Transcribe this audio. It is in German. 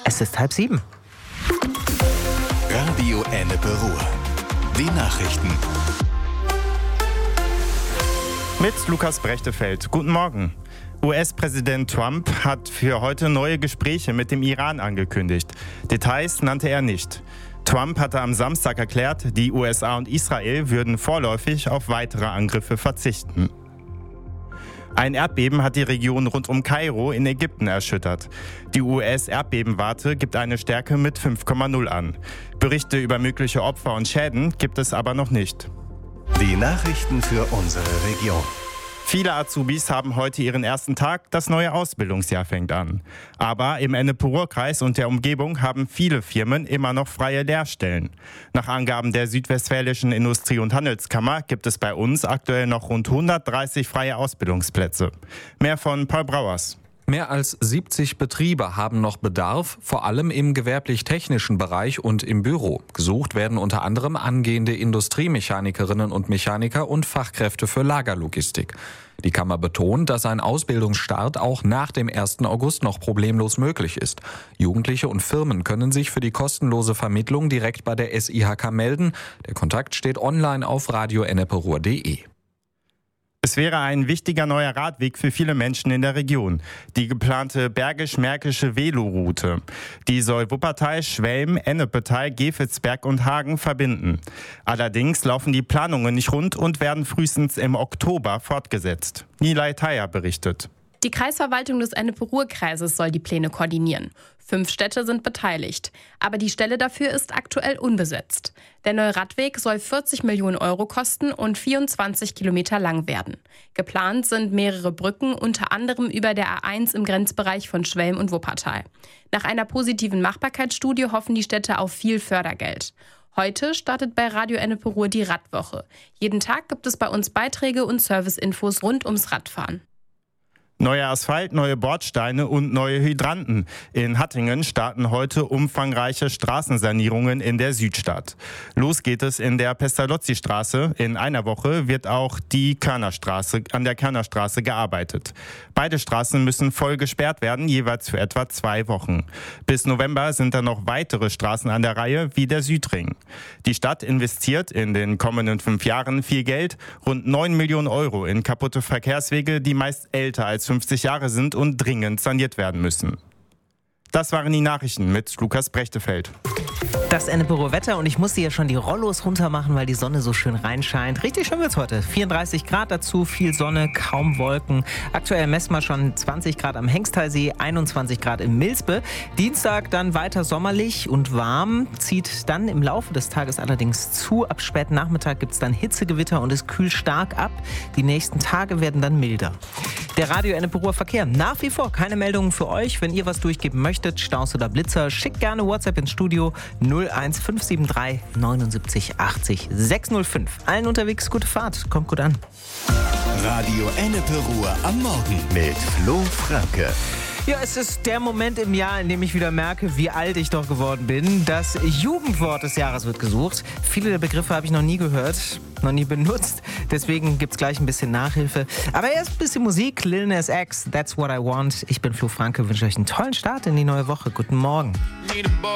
Es ist 6:30. Radio Ennepe Ruhr. Die Nachrichten. Mit Lukas Brechtefeld. Guten Morgen. US-Präsident Trump hat für heute neue Gespräche mit dem Iran angekündigt. Details nannte er nicht. Trump hatte am Samstag erklärt, die USA und Israel würden vorläufig auf weitere Angriffe verzichten. Ein Erdbeben hat die Region rund um Kairo in Ägypten erschüttert. Die US-Erdbebenwarte gibt eine Stärke mit 5,0 an. Berichte über mögliche Opfer und Schäden gibt es aber noch nicht. Die Nachrichten für unsere Region. Viele Azubis haben heute ihren ersten Tag, das neue Ausbildungsjahr fängt an. Aber im Ennepe-Ruhr-Kreis und der Umgebung haben viele Firmen immer noch freie Lehrstellen. Nach Angaben der Südwestfälischen Industrie- und Handelskammer gibt es bei uns aktuell noch rund 130 freie Ausbildungsplätze. Mehr von Paul Brauers. Mehr als 70 Betriebe haben noch Bedarf, vor allem im gewerblich-technischen Bereich und im Büro. Gesucht werden unter anderem angehende Industriemechanikerinnen und Mechaniker und Fachkräfte für Lagerlogistik. Die Kammer betont, dass ein Ausbildungsstart auch nach dem 1. August noch problemlos möglich ist. Jugendliche und Firmen können sich für die kostenlose Vermittlung direkt bei der SIHK melden. Der Kontakt steht online auf radioenneperuhr.de. Es wäre ein wichtiger neuer Radweg für viele Menschen in der Region. Die geplante Bergisch-Märkische Veloroute. Die soll Wuppertal, Schwelm, Ennepetal, Gevelsberg und Hagen verbinden. Allerdings laufen die Planungen nicht rund und werden frühestens im Oktober fortgesetzt. Nilay Thayer berichtet. Die Kreisverwaltung des Ennepe-Ruhr-Kreises soll die Pläne koordinieren. 5 Städte sind beteiligt. Aber die Stelle dafür ist aktuell unbesetzt. Der neue Radweg soll 40 Millionen Euro kosten und 24 Kilometer lang werden. Geplant sind mehrere Brücken, unter anderem über der A1 im Grenzbereich von Schwelm und Wuppertal. Nach einer positiven Machbarkeitsstudie hoffen die Städte auf viel Fördergeld. Heute startet bei Radio Ennepe Ruhr die Radwoche. Jeden Tag gibt es bei uns Beiträge und Serviceinfos rund ums Radfahren. Neuer Asphalt, neue Bordsteine und neue Hydranten. In Hattingen starten heute umfangreiche Straßensanierungen in der Südstadt. Los geht es in der Pestalozzi-Straße. In einer Woche wird auch an der Körnerstraße gearbeitet. Beide Straßen müssen voll gesperrt werden, jeweils für etwa 2 Wochen. Bis November sind dann noch weitere Straßen an der Reihe, wie der Südring. Die Stadt investiert in den kommenden 5 Jahren viel Geld, rund 9 Millionen Euro in kaputte Verkehrswege, die meist älter als 50 Jahre sind und dringend saniert werden müssen. Das waren die Nachrichten mit Lukas Brechtefeld. Das Ennepe-Ruhr-Wetter und ich musste ja schon die Rollos runter machen, weil die Sonne so schön reinscheint. Richtig schön wird's heute. 34 Grad dazu, viel Sonne, kaum Wolken. Aktuell messen wir schon 20 Grad am Hengsttalsee, 21 Grad in Milspe. Dienstag dann weiter sommerlich und warm, zieht dann im Laufe des Tages allerdings zu. Ab späten Nachmittag gibt's dann Hitzegewitter und es kühlt stark ab. Die nächsten Tage werden dann milder. Der Radio Ennepe-Ruhr Verkehr. Nach wie vor keine Meldungen für euch. Wenn ihr was durchgeben möchtet, Staus oder Blitzer, schickt gerne WhatsApp ins Studio 01573 79 80 605. Allen unterwegs gute Fahrt. Kommt gut an. Radio Ennepe Ruhr am Morgen mit Flo Franke. Ja, es ist der Moment im Jahr, in dem ich wieder merke, wie alt ich doch geworden bin. Das Jugendwort des Jahres wird gesucht. Viele der Begriffe habe ich noch nie gehört, noch nie benutzt. Deswegen gibt es gleich ein bisschen Nachhilfe. Aber erst ein bisschen Musik. Lil Nas X, That's What I Want. Ich bin Flo Franke, wünsche euch einen tollen Start in die neue Woche. Guten Morgen.